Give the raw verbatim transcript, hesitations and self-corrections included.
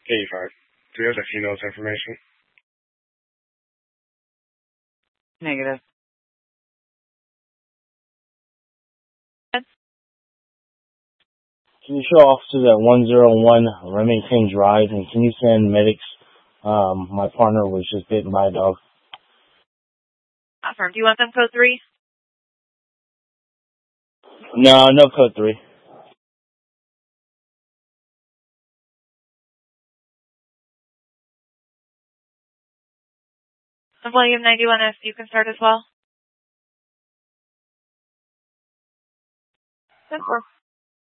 eighty-five. Do you have the female's information? Negative. Can you show officers at one oh one Remington Drive, and can you send medics? Um, my partner was just bitten by a dog. Affirm. Do you want them code three? No, no code three. And William ninety-one F, you can start as well. ten four.